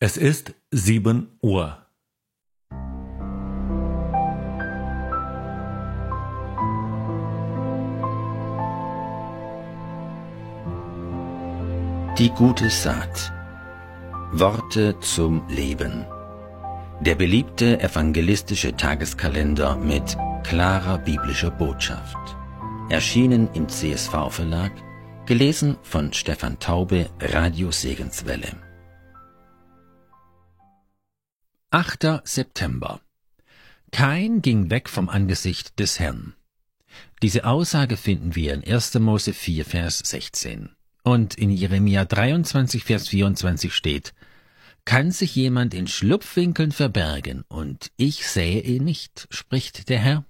Es ist 7 Uhr. Die gute Saat. Worte zum Leben. Der beliebte evangelistische Tageskalender mit klarer biblischer Botschaft. Erschienen im CSV-Verlag, gelesen von Stefan Taube, Radio Segenswelle. 8. September. Kain ging weg vom Angesicht des Herrn. Diese Aussage finden wir in 1. Mose 4, Vers 16. Und in Jeremia 23, Vers 24 steht: Kann sich jemand in Schlupfwinkeln verbergen, und ich sähe ihn nicht, spricht der Herr?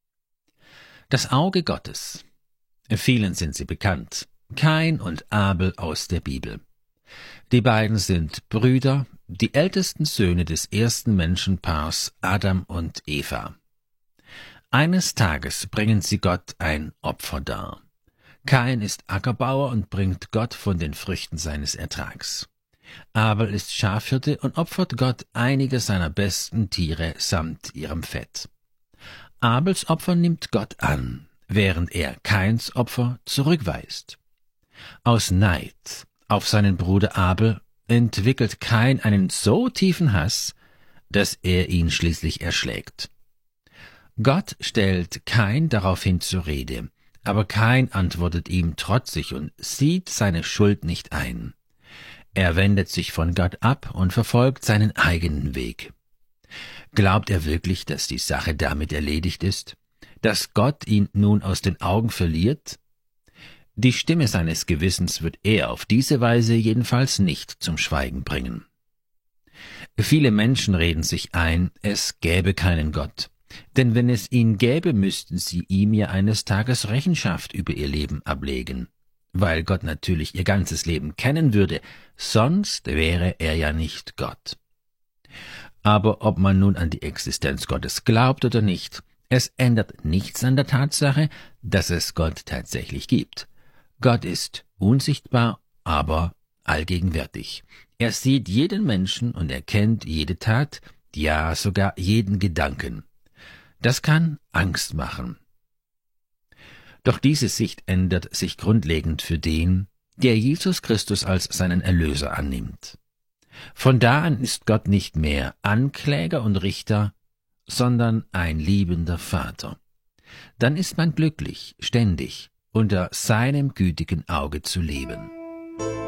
Das Auge Gottes. Vielen sind sie bekannt. Kain und Abel aus der Bibel. Die beiden sind Brüder, die ältesten Söhne des ersten Menschenpaars Adam und Eva. Eines Tages bringen sie Gott ein Opfer dar. Kain ist Ackerbauer und bringt Gott von den Früchten seines Ertrags. Abel ist Schafhirte und opfert Gott einige seiner besten Tiere samt ihrem Fett. Abels Opfer nimmt Gott an, während er Kains Opfer zurückweist. Aus Neid auf seinen Bruder Abel entwickelt Kain einen so tiefen Hass, dass er ihn schließlich erschlägt. Gott stellt Kain daraufhin zur Rede, aber Kain antwortet ihm trotzig und sieht seine Schuld nicht ein. Er wendet sich von Gott ab und verfolgt seinen eigenen Weg. Glaubt er wirklich, dass die Sache damit erledigt ist? Dass Gott ihn nun aus den Augen verliert? Die Stimme seines Gewissens wird er auf diese Weise jedenfalls nicht zum Schweigen bringen. Viele Menschen reden sich ein, es gäbe keinen Gott. Denn wenn es ihn gäbe, müssten sie ihm ja eines Tages Rechenschaft über ihr Leben ablegen. Weil Gott natürlich ihr ganzes Leben kennen würde, sonst wäre er ja nicht Gott. Aber ob man nun an die Existenz Gottes glaubt oder nicht, es ändert nichts an der Tatsache, dass es Gott tatsächlich gibt. Gott ist unsichtbar, aber allgegenwärtig. Er sieht jeden Menschen und er kennt jede Tat, ja sogar jeden Gedanken. Das kann Angst machen. Doch diese Sicht ändert sich grundlegend für den, der Jesus Christus als seinen Erlöser annimmt. Von da an ist Gott nicht mehr Ankläger und Richter, sondern ein liebender Vater. Dann ist man glücklich, ständig unter seinem gütigen Auge zu leben.